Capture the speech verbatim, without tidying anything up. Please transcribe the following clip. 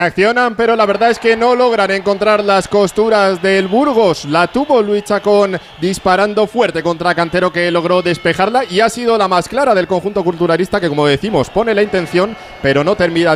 Accionan, pero la verdad es que no logran encontrar las costuras del Burgos. La tuvo Luis Chacón disparando fuerte contra Cantero, que logró despejarla y ha sido la más clara del conjunto culturalista, que, como decimos, pone la intención pero no termina